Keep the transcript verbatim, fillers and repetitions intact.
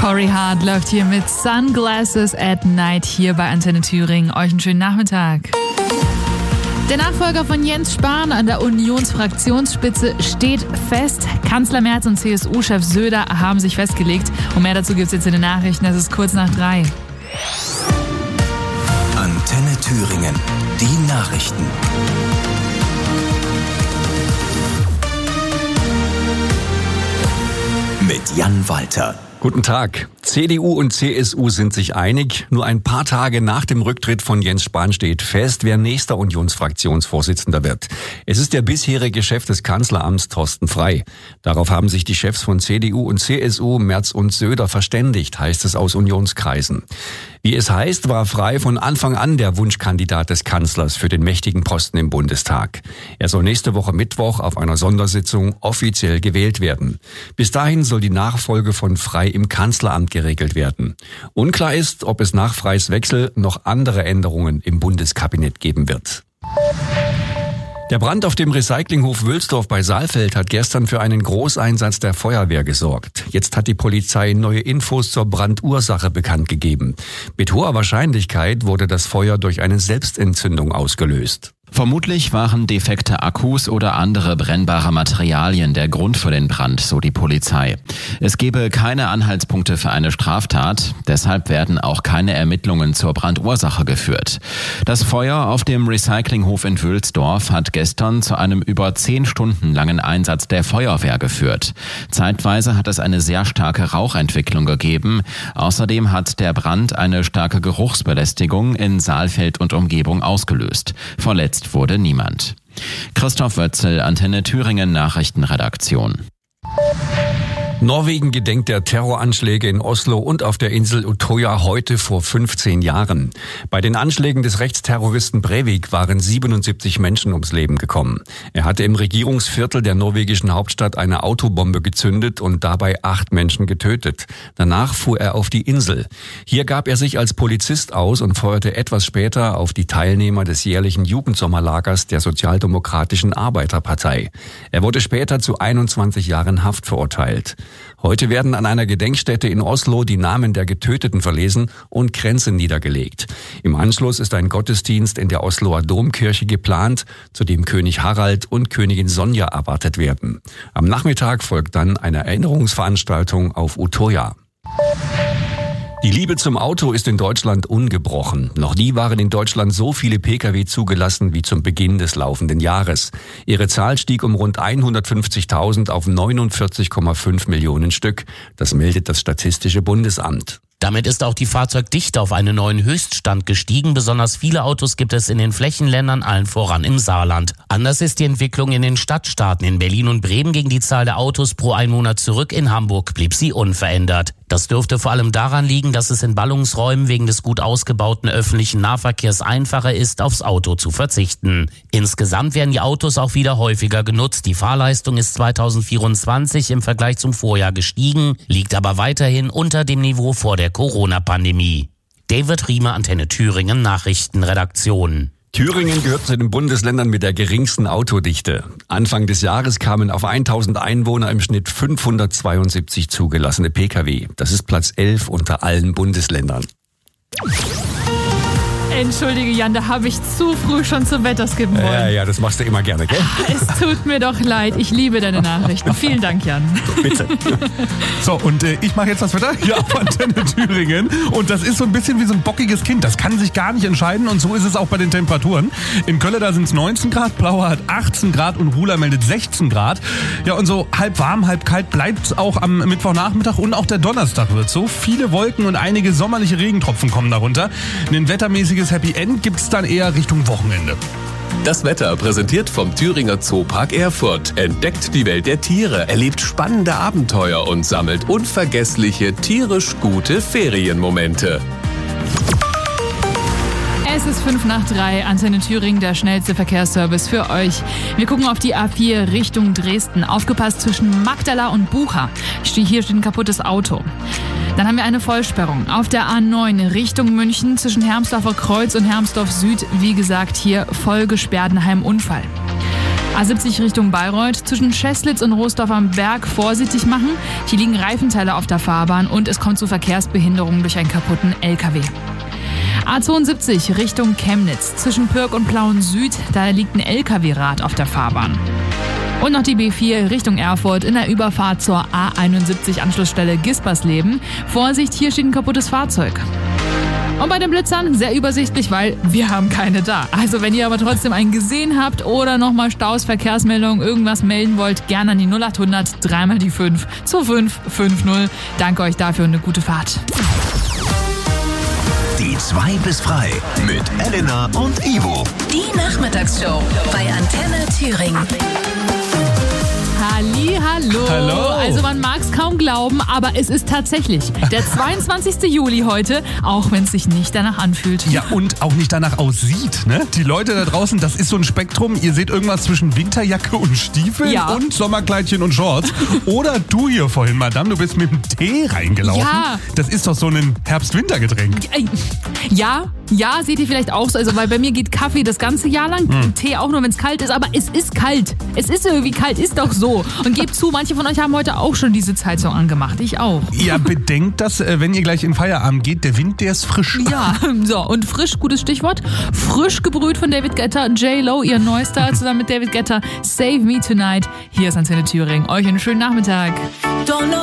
Corey Hart läuft hier mit Sunglasses at Night hier bei Antenne Thüringen. Euch einen schönen Nachmittag. Der Nachfolger von Jens Spahn an der Unionsfraktionsspitze steht fest. Kanzler Merz und C S U-Chef Söder haben sich festgelegt. Und mehr dazu gibt es jetzt in den Nachrichten. Es ist kurz nach drei. Antenne Thüringen. Die Nachrichten. Mit Jan Walter. Guten Tag. C D U und C S U sind sich einig. Nur ein paar Tage nach dem Rücktritt von Jens Spahn steht fest, wer nächster Unionsfraktionsvorsitzender wird. Es ist der bisherige Chef des Kanzleramts, Thorsten Frey. Darauf haben sich die Chefs von C D U und C S U, Merz und Söder, verständigt, heißt es aus Unionskreisen. Wie es heißt, war Frey von Anfang an der Wunschkandidat des Kanzlers für den mächtigen Posten im Bundestag. Er soll nächste Woche Mittwoch auf einer Sondersitzung offiziell gewählt werden. Bis dahin soll die Nachfolge von Frey im Kanzleramt geregelt werden. Unklar ist, ob es nach Freys Wechsel noch andere Änderungen im Bundeskabinett geben wird. Der Brand auf dem Recyclinghof Wülsdorf bei Saalfeld hat gestern für einen Großeinsatz der Feuerwehr gesorgt. Jetzt hat die Polizei neue Infos zur Brandursache bekannt gegeben. Mit hoher Wahrscheinlichkeit wurde das Feuer durch eine Selbstentzündung ausgelöst. Vermutlich waren defekte Akkus oder andere brennbare Materialien der Grund für den Brand, so die Polizei. Es gebe keine Anhaltspunkte für eine Straftat, deshalb werden auch keine Ermittlungen zur Brandursache geführt. Das Feuer auf dem Recyclinghof in Wülsdorf hat gestern zu einem über zehn Stunden langen Einsatz der Feuerwehr geführt. Zeitweise hat es eine sehr starke Rauchentwicklung gegeben. Außerdem hat der Brand eine starke Geruchsbelästigung in Saalfeld und Umgebung ausgelöst. Verletzt wurde niemand. Christoph Wötzel, Antenne Thüringen Nachrichtenredaktion. Norwegen gedenkt der Terroranschläge in Oslo und auf der Insel Utøya heute vor fünfzehn Jahren. Bei den Anschlägen des Rechtsterroristen Breivik waren siebenundsiebzig Menschen ums Leben gekommen. Er hatte im Regierungsviertel der norwegischen Hauptstadt eine Autobombe gezündet und dabei acht Menschen getötet. Danach fuhr er auf die Insel. Hier gab er sich als Polizist aus und feuerte etwas später auf die Teilnehmer des jährlichen Jugendsommerlagers der Sozialdemokratischen Arbeiterpartei. Er wurde später zu einundzwanzig Jahren Haft verurteilt. Heute werden an einer Gedenkstätte in Oslo die Namen der Getöteten verlesen und Kränze niedergelegt. Im Anschluss ist ein Gottesdienst in der Osloer Domkirche geplant, zu dem König Harald und Königin Sonja erwartet werden. Am Nachmittag folgt dann eine Erinnerungsveranstaltung auf Utøya. Die Liebe zum Auto ist in Deutschland ungebrochen. Noch nie waren in Deutschland so viele Pkw zugelassen wie zum Beginn des laufenden Jahres. Ihre Zahl stieg um rund hundertfünfzigtausend auf neunundvierzig Komma fünf Millionen Stück. Das meldet das Statistische Bundesamt. Damit ist auch die Fahrzeugdichte auf einen neuen Höchststand gestiegen. Besonders viele Autos gibt es in den Flächenländern, allen voran im Saarland. Anders ist die Entwicklung in den Stadtstaaten. In Berlin und Bremen ging die Zahl der Autos pro Einwohner zurück. In Hamburg blieb sie unverändert. Das dürfte vor allem daran liegen, dass es in Ballungsräumen wegen des gut ausgebauten öffentlichen Nahverkehrs einfacher ist, aufs Auto zu verzichten. Insgesamt werden die Autos auch wieder häufiger genutzt. Die Fahrleistung ist zweitausendvierundzwanzig im Vergleich zum Vorjahr gestiegen, liegt aber weiterhin unter dem Niveau vor der Corona-Pandemie. David Riemer, Antenne Thüringen, Nachrichtenredaktion. Thüringen gehört zu den Bundesländern mit der geringsten Autodichte. Anfang des Jahres kamen auf tausend Einwohner im Schnitt fünfhundertzweiundsiebzig zugelassene Pkw. Das ist Platz elf unter allen Bundesländern. Entschuldige Jan, da habe ich zu früh schon zum Wetter skippen wollen. Ja, ja, das machst du immer gerne, gell? Es tut mir doch leid, ich liebe deine Nachrichten. Vielen Dank, Jan. Bitte. So, und äh, ich mache jetzt das Wetter hier auf Antenne Thüringen. Und das ist so ein bisschen wie so ein bockiges Kind. Das kann sich gar nicht entscheiden und so ist es auch bei den Temperaturen. In Köln, da sind es neunzehn Grad, Plaue hat achtzehn Grad und Ruhla meldet sechzehn Grad. Ja, und so halb warm, halb kalt bleibt es auch am Mittwochnachmittag und auch der Donnerstag wird so. Viele Wolken und einige sommerliche Regentropfen kommen darunter. Ein wettermäßiges Happy End gibt's dann eher Richtung Wochenende. Das Wetter präsentiert vom Thüringer Zoopark Erfurt. Entdeckt die Welt der Tiere, erlebt spannende Abenteuer und sammelt unvergessliche, tierisch gute Ferienmomente. Es ist fünf nach drei, Antenne Thüringen, der schnellste Verkehrsservice für euch. Wir gucken auf die A vier Richtung Dresden. Aufgepasst zwischen Magdala und Bucha. Hier steht ein kaputtes Auto. Dann haben wir eine Vollsperrung auf der A neun Richtung München zwischen Hermsdorfer Kreuz und Hermsdorf Süd. Wie gesagt, hier voll gesperrt nach einem Unfall. A siebzig Richtung Bayreuth, zwischen Scheslitz und Roosdorf am Berg vorsichtig machen. Hier liegen Reifenteile auf der Fahrbahn und es kommt zu Verkehrsbehinderungen durch einen kaputten L K W. A zweiundsiebzig Richtung Chemnitz, zwischen Pürg und Plauen Süd, da liegt ein L K W-Rad auf der Fahrbahn. Und noch die B vier Richtung Erfurt in der Überfahrt zur A einundsiebzig Anschlussstelle Gispersleben. Vorsicht, hier steht ein kaputtes Fahrzeug. Und bei den Blitzern sehr übersichtlich, weil wir haben keine da. Also wenn ihr aber trotzdem einen gesehen habt oder nochmal Staus, Verkehrsmeldungen, irgendwas melden wollt, gerne an die null acht hundert, dreimal die fünf, zwei fünf fünf null. Danke euch dafür und eine gute Fahrt. Die zwei bis frei mit Elena und Ivo. Die Nachmittagsshow bei Antenne Thüringen. Halli, hallo. Hallo. Also man mag es kaum glauben, aber es ist tatsächlich der zweiundzwanzigste Juli heute, auch wenn es sich nicht danach anfühlt. Ja, und auch nicht danach aussieht, ne? Die Leute da draußen, das ist so ein Spektrum. Ihr seht irgendwas zwischen Winterjacke und Stiefeln Ja. und Sommerkleidchen und Shorts. Oder du hier vorhin, Madame, du bist mit dem Tee reingelaufen. Ja. Das ist doch so ein Herbst-Winter-Getränk. Ja, ja, seht ihr vielleicht auch so. Also, weil bei mir geht Kaffee das ganze Jahr lang, Hm. Tee auch nur, wenn es kalt ist. Aber es ist kalt. Es ist irgendwie kalt, ist doch so. Und gebt zu, manche von euch haben heute auch schon diese Zeitung angemacht. Ich auch. Ja, bedenkt das, äh, wenn ihr gleich in Feierabend geht. Der Wind, der ist frisch. Ja, so, und frisch, gutes Stichwort. Frisch gebrüht von David Guetta, J-Lo, ihr Neuster, zusammen mit David Guetta. Save Me Tonight. Hier ist Antenne Thüringen. Euch einen schönen Nachmittag. Don't know